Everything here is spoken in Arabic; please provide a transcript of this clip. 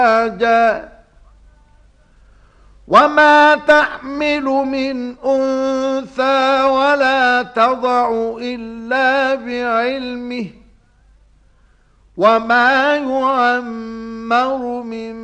وما تحمل من أنثى ولا تضع إلا بعلمه وما يعمر من